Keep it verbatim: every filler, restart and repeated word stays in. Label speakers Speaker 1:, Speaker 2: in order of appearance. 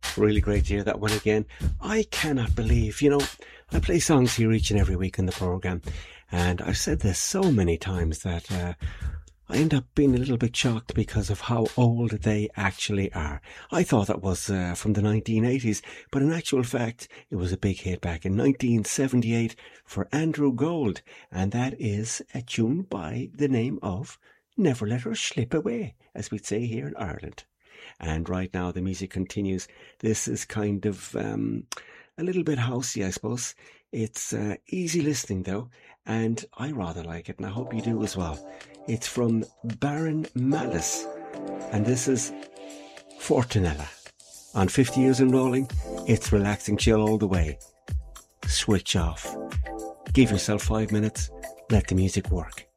Speaker 1: Really great to hear that one again. I cannot believe, you know, I play songs here each and every week in the programme, and I've said this so many times that uh, I end up being a little bit shocked because of how old they actually are. I thought that was uh, from the nineteen eighties, but in actual fact, it was a big hit back in nineteen seventy-eight for Andrew Gold, and that is a tune by the name of Never Let Her Slip Away, as we'd say here in Ireland. And right now the music continues. This is kind of um, a little bit housey, I suppose. It's uh, easy listening though, and I rather like it, and I hope you do as well. It's from Baron Malice, and this is Fortunella. On fifty years and rolling, it's relaxing chill all the way. Switch off. Give yourself five minutes, let the music work.